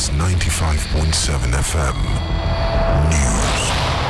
is 95.7 FM. News.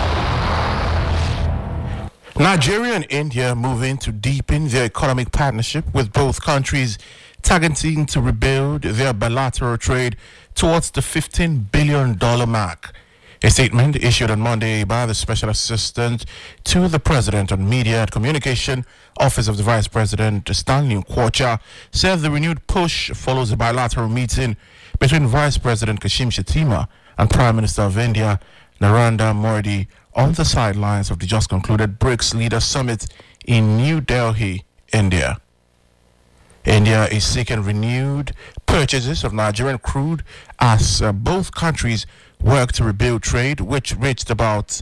Nigeria and India moving to deepen their economic partnership, with both countries targeting to rebuild their bilateral trade towards the $15 billion mark. A statement issued on Monday by the Special Assistant to the President on Media and Communication, Office of the Vice President Stanley Nkwocha, said the renewed push follows a bilateral meeting between Vice President Kashim Shettima and Prime Minister of India Narendra Modi on the sidelines of the just concluded BRICS Leaders Summit in New Delhi, India. India is seeking renewed purchases of Nigerian crude as both countries work to rebuild trade, which reached about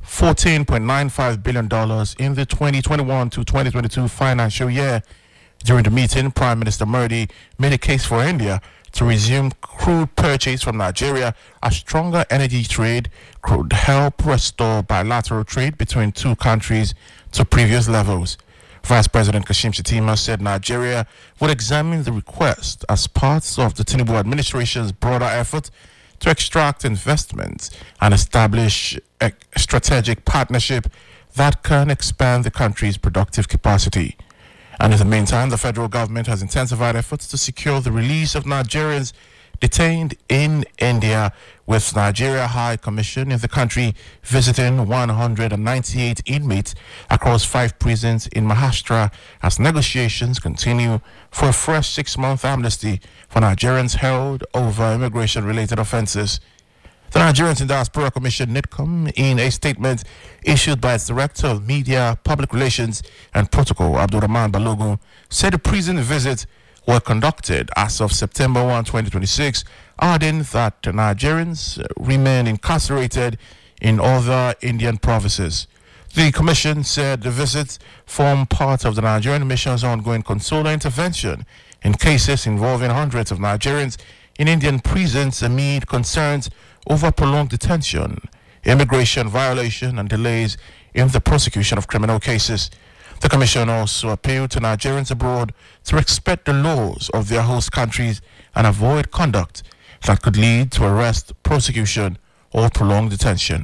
$14.95 billion in the 2021 to 2022 financial year. During the meeting, Prime Minister Modi made a case for India to resume crude purchase from Nigeria, as stronger energy trade could help restore bilateral trade between two countries to previous levels. Vice President Kashim Shettima said Nigeria would examine the request as part of the Tinubu administration's broader effort to extract investments and establish a strategic partnership that can expand the country's productive capacity. And in the meantime, the federal government has intensified efforts to secure the release of Nigerians detained in India, with Nigeria High Commission in the country visiting 198 inmates across 5 prisons in Maharashtra as negotiations continue for a fresh 6-month amnesty for Nigerians held over immigration-related offenses. The Nigerians in Diaspora Commission, NIDCOM, in a statement issued by its Director of Media, Public Relations and Protocol, Abdurrahman Balogun, said the prison visits were conducted as of September 1, 2026, adding that Nigerians remain incarcerated in other Indian provinces. The Commission said the visits form part of the Nigerian mission's ongoing consular intervention in cases involving hundreds of Nigerians in Indian prisons amid concerns over prolonged detention, immigration violation, and delays in the prosecution of criminal cases. The Commission also appealed to Nigerians abroad to respect the laws of their host countries and avoid conduct that could lead to arrest, prosecution, or prolonged detention.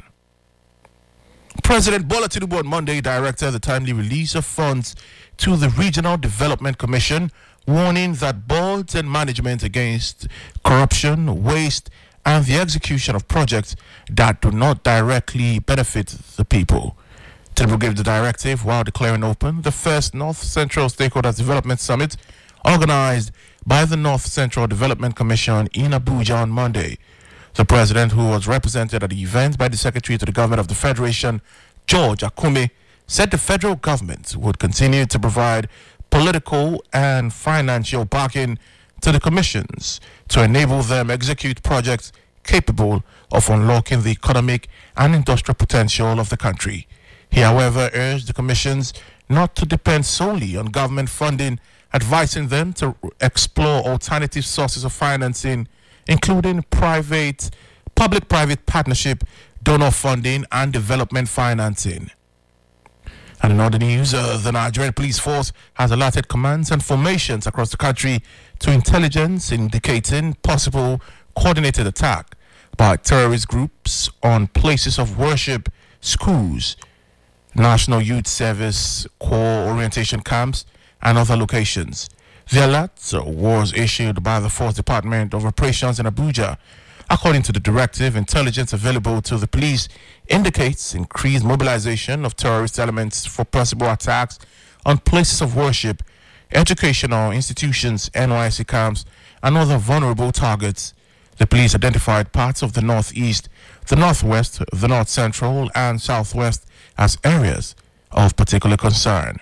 President Bola Tinubu on Monday directed the timely release of funds to the Regional Development Commission, warning that boards and management against corruption, waste, and the execution of projects that do not directly benefit the people. Tinubu gave the directive while declaring open the first North Central Stakeholders Development Summit organized by the North Central Development Commission in Abuja on Monday. The president, who was represented at the event by the Secretary to the Government of the Federation, George Akume, said the federal government would continue to provide political and financial backing to the commissions to enable them execute projects capable of unlocking the economic and industrial potential of the country. He, however, urged the commissions not to depend solely on government funding, advising them to explore alternative sources of financing, including public-private partnership, donor funding, and development financing. And in other news, the Nigerian police force has alerted commands and formations across the country to intelligence indicating possible coordinated attack by terrorist groups on places of worship, schools, National Youth Service Corps orientation camps, and other locations. The alert was issued by the Force Department of Operations in Abuja. According to the directive, intelligence available to the police indicates increased mobilization of terrorist elements for possible attacks on places of worship, educational institutions, NYSC camps, and other vulnerable targets. The police identified parts of the northeast, the northwest, the north central, and southwest as areas of particular concern.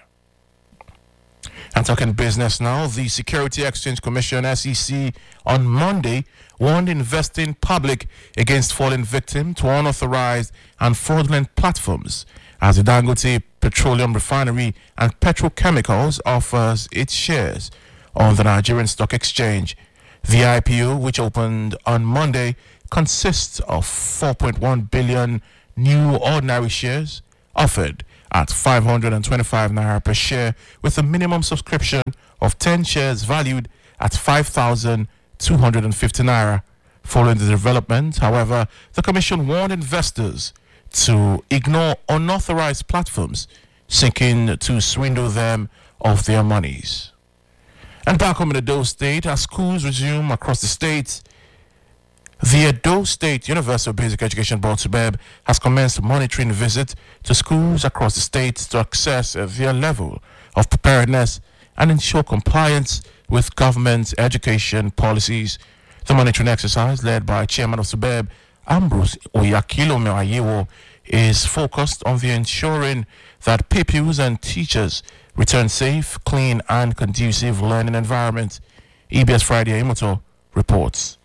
And talking business now, the Security Exchange Commission, SEC, on Monday warned investing public against falling victim to unauthorized and fraudulent platforms as the Dangote Petroleum Refinery and Petrochemicals offers its shares on the Nigerian Stock Exchange. The IPO, which opened on Monday, consists of 4.1 billion new ordinary shares offered at 525 naira per share, with a minimum subscription of 10 shares valued at 5,250 naira. following the development. However, the Commission warned investors to ignore unauthorized platforms seeking to swindle them of their monies. And back home in Edo State, as schools resume across the state, the Edo State Universal Basic Education Board SUBEB has commenced a monitoring visit to schools across the state to assess their level of preparedness and ensure compliance with government education policies. The monitoring exercise, led by Chairman of SUBEB, Ambrose Oyakilome Ayewo, is focused on the ensuring that pupils and teachers return safe, clean, and conducive learning environment. EBS Friday Imoto reports.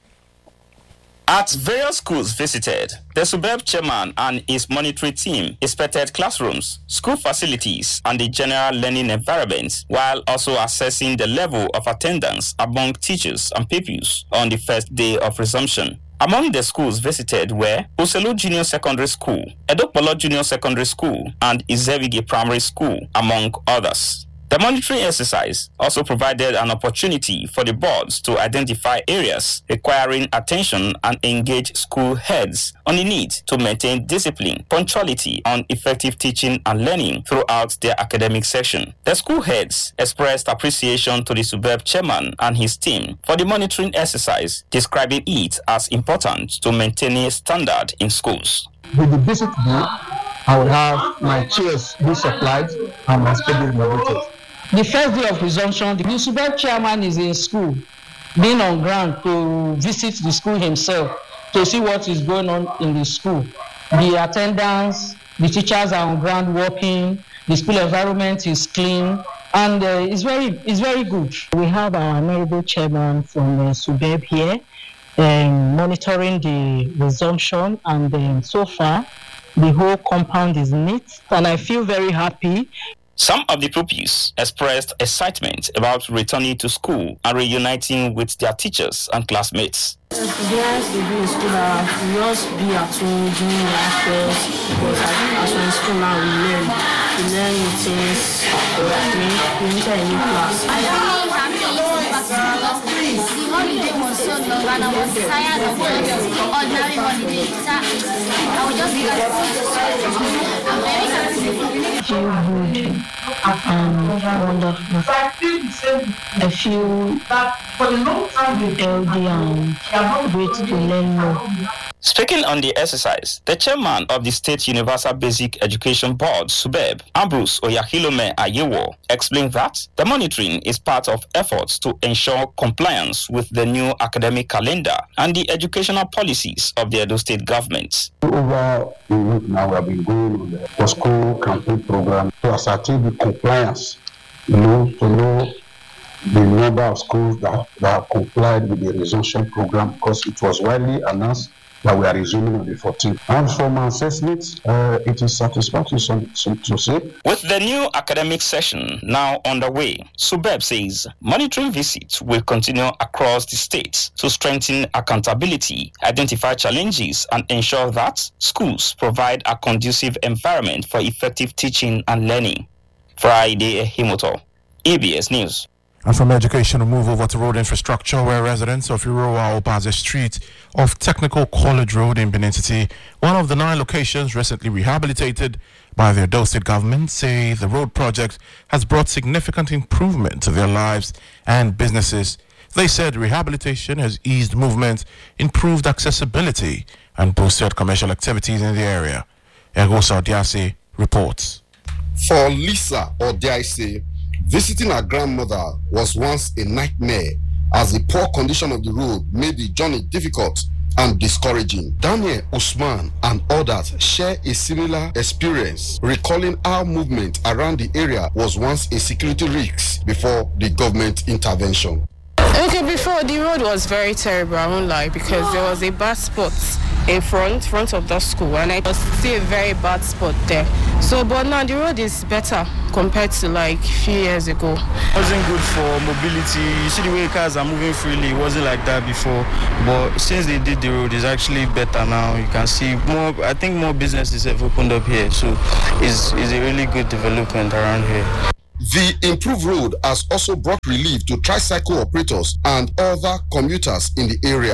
At various schools visited, the SUBEB chairman and his monitoring team inspected classrooms, school facilities, and the general learning environment, while also assessing the level of attendance among teachers and pupils on the first day of resumption. Among the schools visited were Oselu Junior Secondary School, Edokpolo Junior Secondary School, and Izevige Primary School, among others. The monitoring exercise also provided an opportunity for the boards to identify areas requiring attention and engage school heads on the need to maintain discipline, punctuality, and effective teaching and learning throughout their academic session. The school heads expressed appreciation to the SUBEB chairman and his team for the monitoring exercise, describing it as important to maintaining a standard in schools. With the visit book, I will have my chairs be supplied and my schedule noted. The first day of resumption, the SUBEB chairman is in school, being on ground to visit the school himself, to see what is going on in the school. The attendance, the teachers are on ground working, the school environment is clean, and it's very good. We have our honorable chairman from SUBEB here, monitoring the resumption, and so far, the whole compound is neat, and I feel very happy. Some of the pupils expressed excitement about returning to school and reuniting with their teachers and classmates. The experience they do in school are we just be at home doing lectures, but as we're in school now we learn new things, we enter a new class. I feel happy because the holiday was so long and I was tired of just ordinary holiday. I was just I'm very happy. I feel good and wonderful. I feel healthy and great to learn more. Speaking on the exercise, the chairman of the State Universal Basic Education Board, SUBEB, Ambrose Oyakilome Ayewo, explained that the monitoring is part of efforts to ensure compliance with the new academic calendar and the educational policies of the Edo State government. Over a week now, we have been going on the school campaign program to ascertain the compliance, to know the number of schools that have complied with the resumption program, because it was widely announced that we are resuming on the 14th. And from our assessment, it is satisfactory to say. With the new academic session now underway, SUBEB says monitoring visits will continue across the state to strengthen accountability, identify challenges, and ensure that schools provide a conducive environment for effective teaching and learning. Friday Himoto, EBS News. And from education, we move over to road infrastructure, where residents of Iroa Obaze Street of Technical College Road in Benin City, one of the 9 locations recently rehabilitated by the Edo State government, say the road project has brought significant improvement to their lives and businesses. They said rehabilitation has eased movement, improved accessibility, and boosted commercial activities in the area. Egosa Odiase reports. For Lisa Odiase, visiting her grandmother was once a nightmare, as the poor condition of the road made the journey difficult and discouraging. Daniel Usman and others share a similar experience, recalling how movement around the area was once a security risk before the government intervention. Okay, before the road was very terrible, I won't lie, because there was a bad spot in front of the school, and I was still a very bad spot there. So, but now the road is better compared to like a few years ago. It wasn't good for mobility. You see the way cars are moving freely, it wasn't like that before. But since they did the road, it's actually better now. You can see more, I think more businesses have opened up here. So it's a really good development around here. The improved road has also brought relief to tricycle operators and other commuters in the area.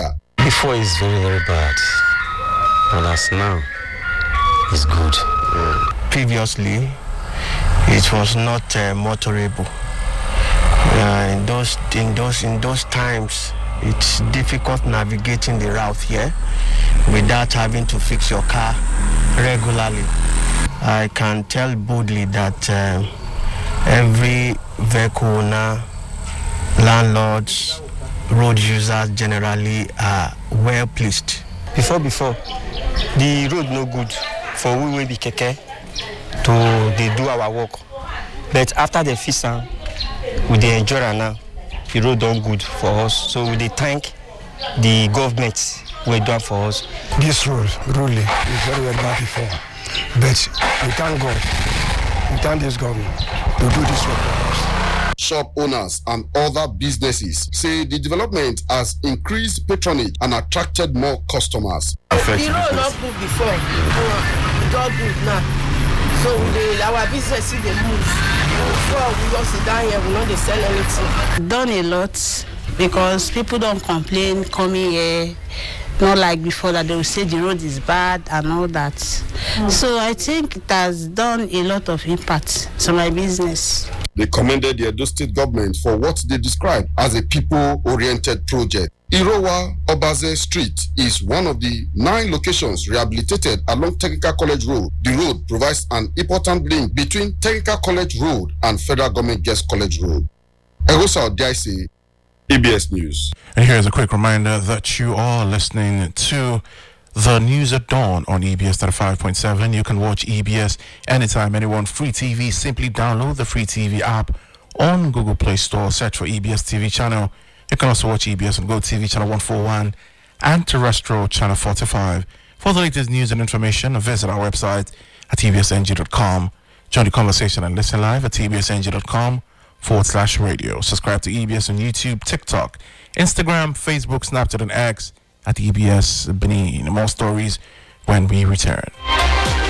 Before it's very, very bad. But as now, it's good. Previously, it was not motorable. In those times, it's difficult navigating the route here without having to fix your car regularly. I can tell boldly that every vehicle owner, landlords, road users generally are well pleased. Before, the road no good for we will be keke to they do our work. But after the FISA, we dey enjoy now. The road done good for us, so we dey thank the government who done for us. This road really is very well bad before, but we thank God, we thank this government to do this road for us. Shop owners and other businesses say the development has increased patronage and attracted more customers. The road not good before, it all good now. So our business is they move. Before we just sit down here, we know they sell anything. Done a lot because people don't complain coming here. Not like before that they will say the road is bad and all that. So I think it has done a lot of impact to my business. They commended the Edo State government for what they describe as a people-oriented project. Irowa Obaze Street is one of the 9 locations rehabilitated along Technical College Road. The road provides an important link between Technical College Road and Federal Government Guest College Road. Egosa Odiaise, EBS News. And here's a quick reminder that you are listening to the News at Dawn on EBS 35.7. You can watch EBS anytime, anyone. Free TV. Simply download the Free TV app on Google Play Store. Search for EBS TV channel. You can also watch EBS on GoTV channel 141 and terrestrial channel 45. For the latest news and information, visit our website at ebsng.com. Join the conversation and listen live at ebsng.com/radio. Subscribe to EBS on YouTube, TikTok, Instagram, Facebook, Snapchat, and X at EBS Benin. More stories when we return.